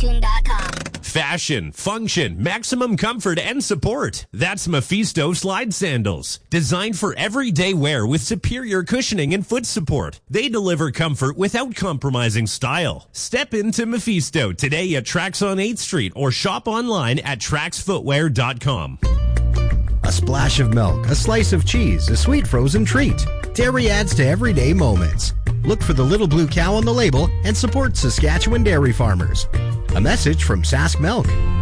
Pontoon.com. Fashion, function, maximum comfort, and support. That's Mephisto Slide Sandals. Designed for everyday wear with superior cushioning and foot support. They deliver comfort without compromising style. Step into Mephisto today at Trax on 8th Street or shop online at traxfootwear.com. A splash of milk, a slice of cheese, a sweet frozen treat. Dairy adds to everyday moments. Look for the little blue cow on the label and support Saskatchewan dairy farmers. A message from Sask Milk.